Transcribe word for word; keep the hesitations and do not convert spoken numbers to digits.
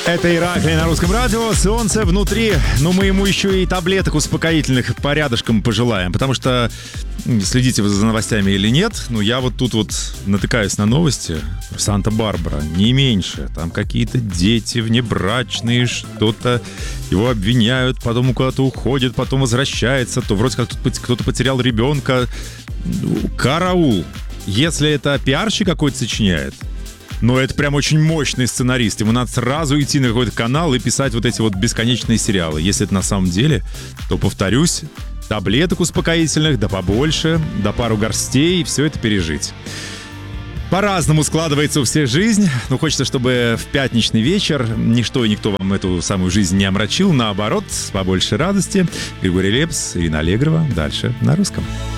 Это Ираклий на Русском радио. Солнце внутри. Но мы ему еще и таблеток успокоительных порядочком пожелаем. Потому что, следите вы за новостями или нет, но я вот тут вот натыкаюсь на новости. Санта-Барбара, не меньше. Там какие-то дети внебрачные, что-то его обвиняют, потом куда-то уходит, потом возвращается. То вроде как тут кто-то потерял ребенка. Караул. Если это пиарщик какой-то сочиняет, но это прям очень мощный сценарист. Ему надо сразу идти на какой-то канал и писать вот эти вот бесконечные сериалы. Если это на самом деле, то, повторюсь, таблеток успокоительных, да побольше, да пару горстей, и все это пережить. По-разному складывается у всех жизнь, но хочется, чтобы в пятничный вечер ничто и никто вам эту самую жизнь не омрачил. Наоборот, побольше радости. Григорий Лепс, Ирина Аллегрова. Дальше на русском.